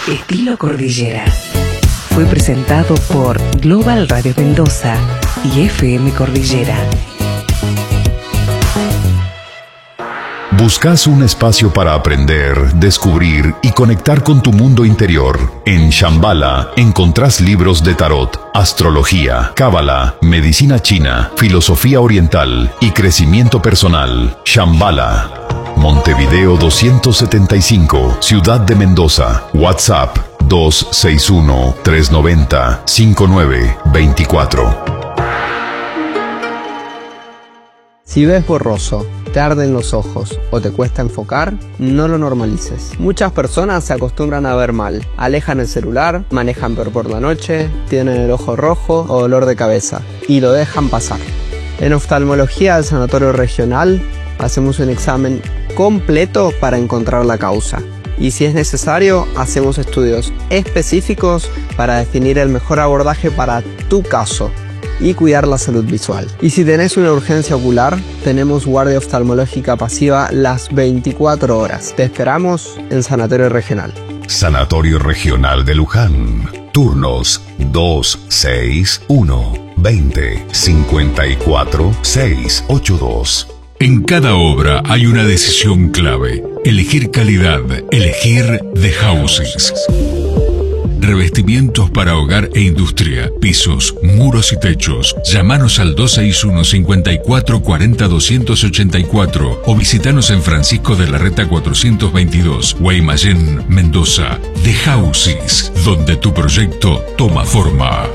Estilo Cordillera. Fue presentado por Global Radio Mendoza y FM Cordillera. ¿Buscas un espacio para aprender, descubrir y conectar con tu mundo interior? En Shambhala encontrás libros de tarot, astrología, cábala, medicina china, filosofía oriental y crecimiento personal. Shambhala. Montevideo 275, Ciudad de Mendoza. WhatsApp 261-390-5924. Si ves borroso, te arden los ojos o te cuesta enfocar, no lo normalices. Muchas personas se acostumbran a ver mal, alejan el celular, manejan peor por la noche, tienen el ojo rojo o dolor de cabeza y lo dejan pasar. En oftalmología del Sanatorio Regional hacemos un examen completo para encontrar la causa. Y si es necesario, hacemos estudios específicos para definir el mejor abordaje para tu caso y cuidar la salud visual. Y si tenés una urgencia ocular, tenemos guardia oftalmológica pasiva las 24 horas. Te esperamos en Sanatorio Regional. Sanatorio Regional de Luján. Turnos 261-20-54-682. En cada obra hay una decisión clave. Elegir calidad. Elegir The Houses. Revestimientos para hogar e industria, pisos, muros y techos. Llámanos al 261-5440-284 o visitanos en Francisco de la Reta 422, Guaymallén, Mendoza. The Houses, donde tu proyecto toma forma.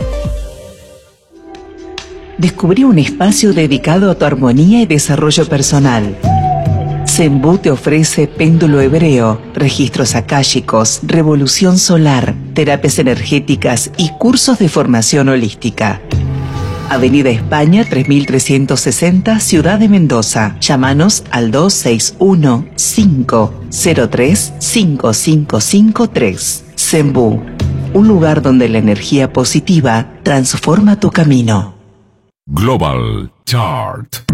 Descubrí un espacio dedicado a tu armonía y desarrollo personal. Zenbu te ofrece péndulo hebreo, registros akáshicos, revolución solar, terapias energéticas y cursos de formación holística. Avenida España 3360, Ciudad de Mendoza. Llámanos al 261-503-5553. Zenbu, un lugar donde la energía positiva transforma tu camino. Global Chart.